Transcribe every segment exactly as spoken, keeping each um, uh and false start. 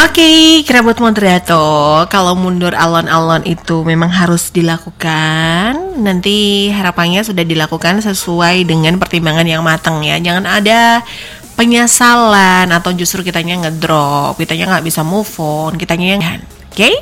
Oke, kerabat moderator, kalau mundur alon-alon itu memang harus dilakukan. Nanti harapannya sudah dilakukan sesuai dengan pertimbangan yang matang ya. Jangan ada penyesalan atau justru kitanya ngedrop, kitanya nggak bisa move on, kitanya yang Oke, okay?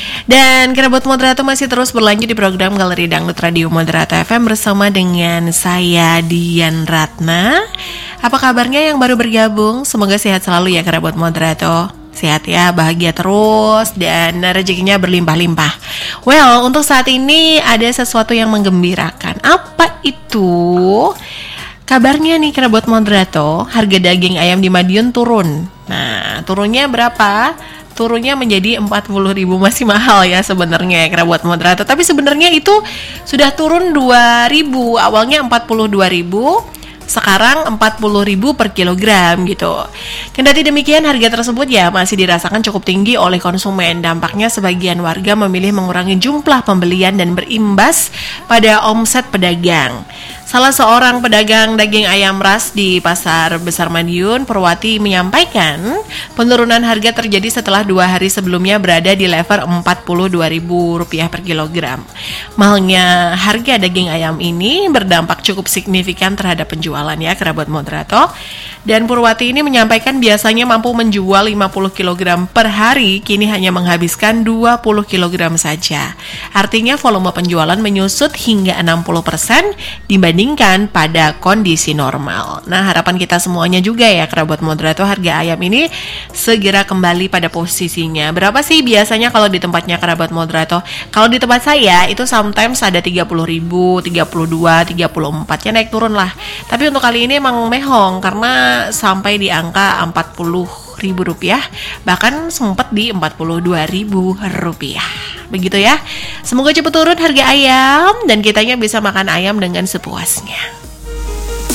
Dan kerabat moderator masih terus berlanjut di program Galeri Dangdut Radio Moderator F M bersama dengan saya Dian Ratna. Apa kabarnya yang baru bergabung? Semoga sehat selalu ya kerabat moderator. Sehat ya, bahagia terus dan rezekinya berlimpah-limpah. Well, untuk saat ini ada sesuatu yang menggembirakan. Apa itu? Kabarnya nih kerabat moderator, harga daging ayam di Madiun turun. Nah, turunnya berapa? Turunnya menjadi empat puluh ribu, masih mahal ya sebenarnya ya kerabat moderator. Tapi sebenarnya itu sudah turun dua ribu, awalnya empat puluh dua ribu, sekarang empat puluh ribu per kilogram gitu. Kendati demikian harga tersebut ya masih dirasakan cukup tinggi oleh konsumen. Dampaknya sebagian warga memilih mengurangi jumlah pembelian dan berimbas pada omset pedagang. Salah seorang pedagang daging ayam ras di Pasar Besar Madiun, Purwati, menyampaikan penurunan harga terjadi setelah dua hari sebelumnya berada di level empat puluh dua ribu rupiah per kilogram. Mahalnya harga daging ayam ini berdampak cukup signifikan terhadap penjualan ya kerabat moderator. Dan Purwati ini menyampaikan biasanya mampu menjual lima puluh kilogram per hari, kini hanya menghabiskan dua puluh kilogram saja. Artinya volume penjualan menyusut hingga enam puluh persen dibandingkan pada kondisi normal. Nah, harapan kita semuanya juga ya kerabat moderator, harga ayam ini segera kembali pada posisinya. Berapa sih biasanya kalau di tempatnya kerabat moderator? Kalau di tempat saya itu sometimes ada tiga puluh ribu, tiga puluh dua, tiga puluh empat, ya naik turun lah. Tapi untuk kali ini emang mehong karena sampai di angka empat puluh ribu rupiah, bahkan sempat di empat puluh dua ribu rupiah. Begitu ya. Semoga cepat turun harga ayam dan kitanya bisa makan ayam dengan sepuasnya.